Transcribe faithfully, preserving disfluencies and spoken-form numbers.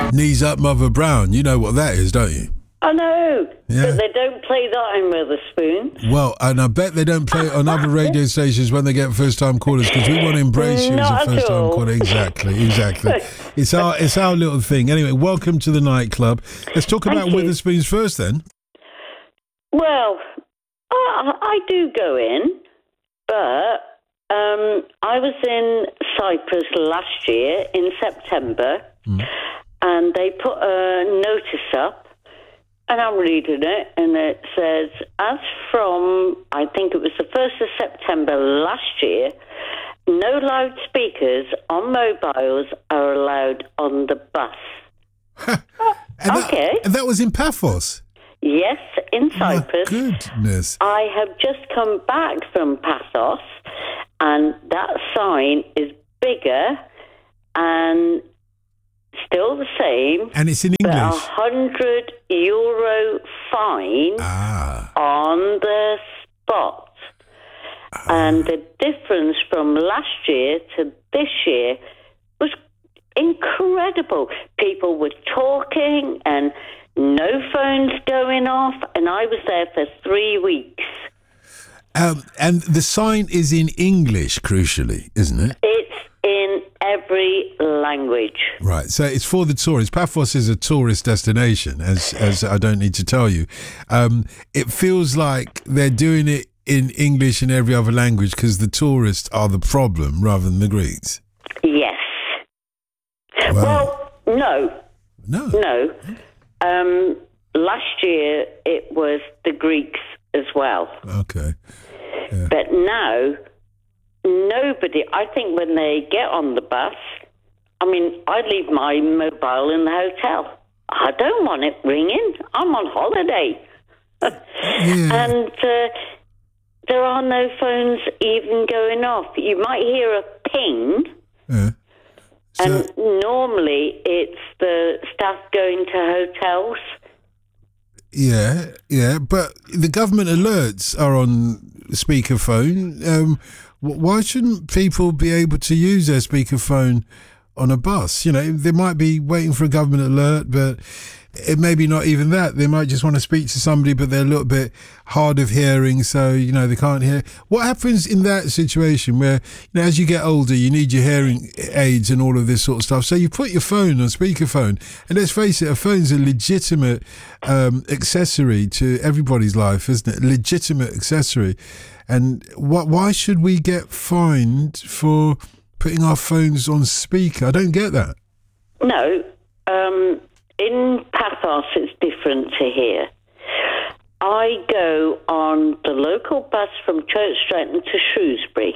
Knees Up Mother Brown. You know what that is, don't you? I know, Yeah. but they don't play that in Wetherspoons. Well, and I bet they don't play it on other radio stations when they get first-time callers, because we want to embrace you Not as a at first-time all. caller. Exactly, exactly. It's our it's our little thing. Anyway, welcome to the nightclub. Let's talk Thank about you. Wetherspoons first, then. Well, I, I do go in, but um, I was in Cyprus last year in September, Mm. and they put a notice up. And I'm reading it, and it says, as from, I think it was the first of September last year, no loudspeakers on mobiles are allowed on the bus. And Okay. That, and that was in Paphos. Yes, in My Cyprus. goodness. I have just come back from Pathos, and that sign is bigger and still the same. And it's in But a English. hundred euro fine Ah. on the spot. And the difference from last year to this year was incredible. People were talking and no phones going off, and I was there for three weeks. Um, and the sign is in English, crucially, isn't it? It's in every language. Right, so it's for the tourists. Paphos is a tourist destination, as as I don't need to tell you. Um, it feels like they're doing it in English and every other language because the tourists are the problem rather than the Greeks. Yes. Wow. Well, no. No. No. Um, last year it was the Greeks as well. Okay. But now, nobody, I think when they get on the bus, I mean, I leave my mobile in the hotel. I don't want it ringing. I'm on holiday. Yeah. And uh, there are no phones even going off. You might hear a ping. Yeah. So, And normally it's the staff going to hotels. yeah, yeah, but the government alerts are on speakerphone. Um, wh- why shouldn't people be able to use their speakerphone on a bus? You know, they might be waiting for a government alert, but it may be not even that. They might just want to speak to somebody, but they're a little bit hard of hearing, so, you know, they can't hear. What happens in that situation where, you know, as you get older, you need your hearing aids and all of this sort of stuff? So you put your phone on speakerphone, and let's face it, a phone's a legitimate um, accessory to everybody's life, isn't it? Legitimate accessory. And what? Why should we get fined for putting our phones on speaker? I don't get that. No, um, in Pathos it's different to here. I go on the local bus from Church Stretton to Shrewsbury.